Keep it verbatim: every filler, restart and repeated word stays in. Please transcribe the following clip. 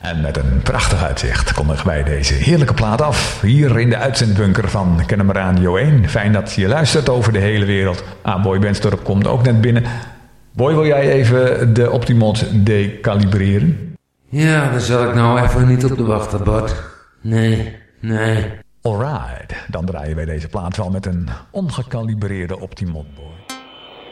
En met een prachtig uitzicht kondigen wij deze heerlijke plaat af. Hier in de uitzendbunker van Kennemer Radio één. Fijn dat je luistert over de hele wereld. Ah, Boy Benstorp komt ook net binnen. Boy, wil jij even de Optimod decalibreren? Ja, daar zal ik nou even niet op de wachten, Bart. Nee, nee. Alright, dan draaien wij deze plaat wel met een ongekalibreerde Optimod, Boy.